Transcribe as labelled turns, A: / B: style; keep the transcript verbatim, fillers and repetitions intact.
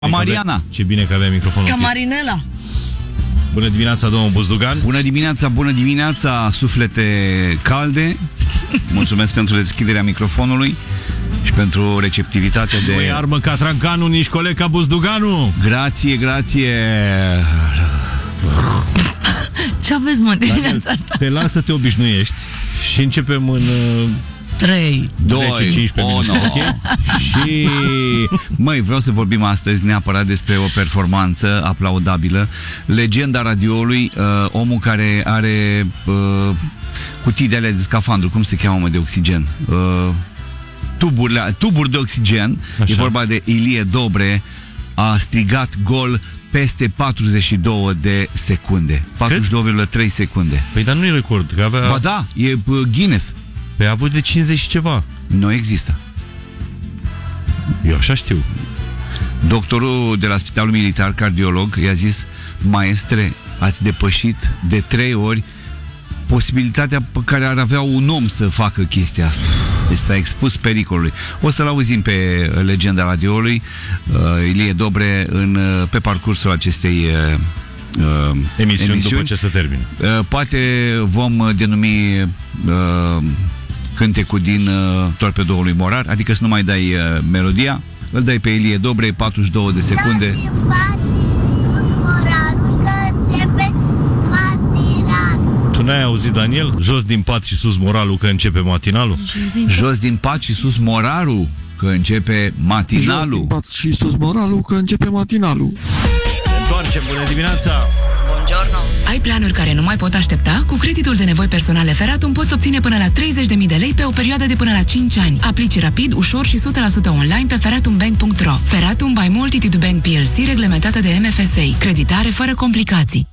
A: Mariana.
B: Ce bine că avea microfonul.
C: Ca Marinela.
B: Bună dimineața, domnul Buzdugan.
A: Bună dimineața, bună dimineața, suflete calde. Mulțumesc pentru deschiderea microfonului și pentru receptivitatea de...
B: Nu e armă ca Trancanu, nici coleg ca Buzduganu.
A: Grație, grație.
C: Ce aveți, mă, dimineața asta?
B: Te las să te obișnuiești și începem în...
C: trei,
B: zece cincisprezece
A: oh,
B: minute,
A: no.
B: ok?
A: Și, măi, vreau să vorbim astăzi neapărat despre o performanță aplaudabilă. Legenda radioului, uh, omul care are uh, cutii de alea de scafandru, cum se cheamă, mă, de oxigen? Uh, tuburile, tuburi de oxigen.
B: Așa.
A: E vorba de Ilie Dobre. A strigat gol peste patruzeci și două de secunde. patruzeci și două virgulă trei secunde.
B: Păi dar nu e record, că avea...
A: Ba da, e uh, Guinness.
B: Păi a avut de cincizeci și ceva.
A: Nu există.
B: Eu așa știu.
A: Doctorul de la Spitalul Militar, cardiolog, i-a zis: maestre, ați depășit de trei ori posibilitatea pe care ar avea un om să facă chestia asta. Deci s-a expus pericolului. O să-l auzim pe legenda radioului, uh, Ilie Dobre, în, pe parcursul acestei uh, uh,
B: Emisiuni,
A: emisiuni
B: după ce se termină.
A: Uh, poate vom denumi uh, cântecul din uh, Torpedoului Morar, adică să nu mai dai uh, melodia, îl dai pe Ilie Dobre, patruzeci și două de secunde.
B: Tu n-ai auzit, Daniel? Jos din pat și sus moralul, că începe matinalul?
A: Jos din pat și sus morarul, că începe matinalul.
D: Jos din pat și sus moralul, că începe matinalul.
B: Ne întoarcem, bună dimineața!
E: Buongiorno. Ai planuri care nu mai pot aștepta? Cu creditul de nevoi personale Feratum poți obține până la treizeci de mii de lei pe o perioadă de până la cinci ani. Aplici rapid, ușor și o sută la sută online pe feratum bank punct ro. Feratum by Multitude Bank P L C, reglementată de M F S A. Creditare fără complicații.